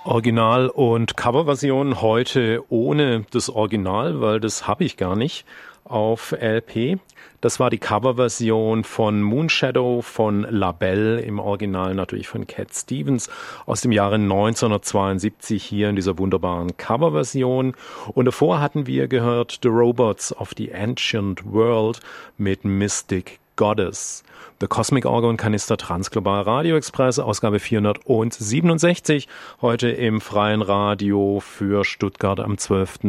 Original- und Coverversion heute ohne das Original, weil das habe ich gar nicht auf LP. Das war die Coverversion von Moonshadow von LaBelle, im Original natürlich von Cat Stevens aus dem Jahre 1972 hier in dieser wunderbaren Coverversion. Und davor hatten wir gehört The Robots of the Ancient World mit Mystic Goddess. The Cosmic Organ Kanister Transglobal Radio Express, Ausgabe 467, heute im freien Radio für Stuttgart am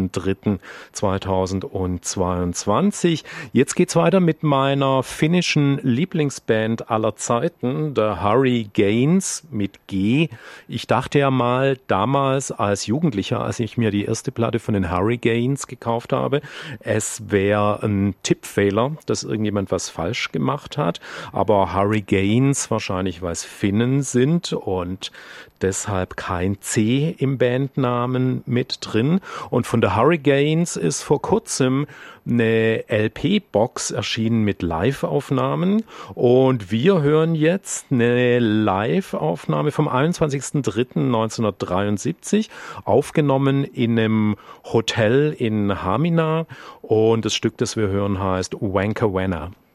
12.03.2022. Jetzt geht's weiter mit meiner finnischen Lieblingsband aller Zeiten, The Hurricanes mit G. Ich dachte ja mal damals als Jugendlicher, als ich mir die erste Platte von den Hurricanes gekauft habe, es wäre ein Tippfehler, dass irgendjemand was falsch gemacht hat. Aber Hurricanes wahrscheinlich, weil es Finnen sind und deshalb kein C im Bandnamen mit drin. Und von The Hurricanes ist vor kurzem eine LP-Box erschienen mit Live-Aufnahmen. Und wir hören jetzt eine Live-Aufnahme vom 21.03.1973, aufgenommen in einem Hotel in Hamina. Und das Stück, das wir hören, heißt Wankawanna.